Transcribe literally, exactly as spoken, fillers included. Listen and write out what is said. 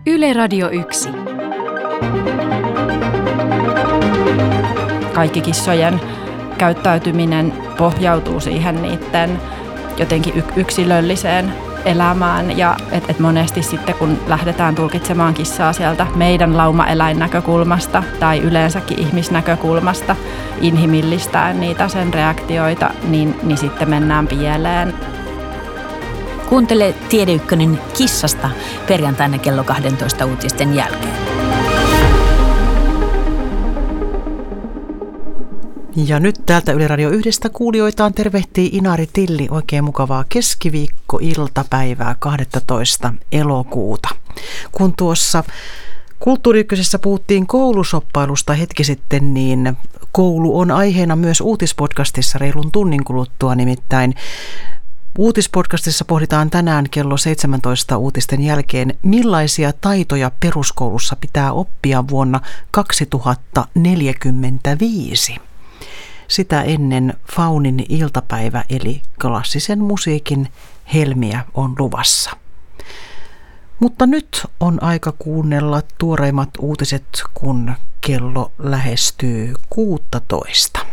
Yle Radio yksi. Kaikki kissojen käyttäytyminen pohjautuu siihen niiden jotenkin yksilölliseen elämään ja et, et monesti sitten kun lähdetään tulkitsemaan kissaa sieltä meidän laumaeläinnäkökulmasta tai yleensäkin ihmisnäkökulmasta inhimillistäen niitä sen reaktioita, niin, niin sitten mennään pieleen. Kuuntele Tiede Ykkönen kissasta perjantaina kello kaksitoista uutisten jälkeen. Ja nyt täältä Yle Radio yhdestä kuulijoitaan tervehtii Inari Tilli. Oikein mukavaa keskiviikko-iltapäivää kahdestoista elokuuta. Kun tuossa Kulttuuri Ykkösessä puhuttiin koulusoppailusta hetki sitten, niin koulu on aiheena myös uutispodcastissa reilun tunnin kuluttua. Nimittäin uutispodcastissa pohditaan tänään kello seitsemäntoista uutisten jälkeen, millaisia taitoja peruskoulussa pitää oppia vuonna kaksituhattaneljäkymmentäviisi. Sitä ennen Faunin iltapäivä eli klassisen musiikin helmiä on luvassa. Mutta nyt on aika kuunnella tuoreimmat uutiset, kun kello lähestyy kuusitoista.